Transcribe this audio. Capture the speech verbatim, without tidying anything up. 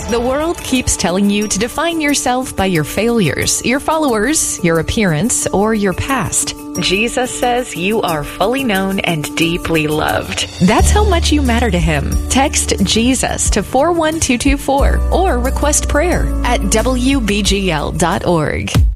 The world keeps telling you to define yourself by your failures, your followers, your appearance, or your past. Jesus says you are fully known and deeply loved. That's how much you matter to Him. Text Jesus to four one two two four or request prayer at W B G L dot org.